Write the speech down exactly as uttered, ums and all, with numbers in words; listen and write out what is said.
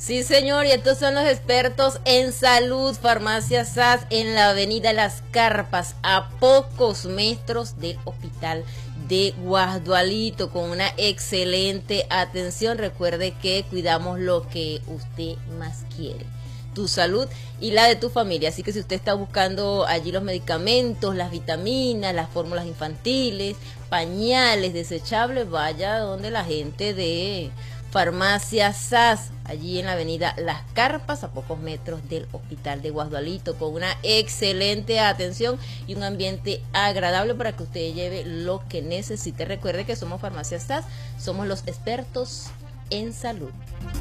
Sí, señor, y estos son los expertos en salud, Farmacia S A S en la avenida Las Carpas, a pocos metros del hospital de Guasdualito, con una excelente atención. Recuerde que cuidamos lo que usted más quiere, tu salud y la de tu familia. Así que si usted está buscando allí los medicamentos, las vitaminas, las fórmulas infantiles, pañales desechables, vaya donde la gente de Farmacia S A S, allí en la avenida Las Carpas, a pocos metros del hospital de Guasdualito, con una excelente atención y un ambiente agradable para que usted lleve lo que necesite. Recuerde que somos Farmacia S A S, somos los expertos en salud.